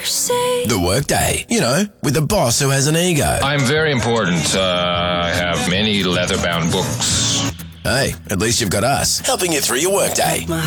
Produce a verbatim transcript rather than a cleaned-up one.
say. The Workday, you know, with a boss who has an ego. I'm very important. Uh, I have many leather-bound books. Hey, at least you've got us helping you through your workday.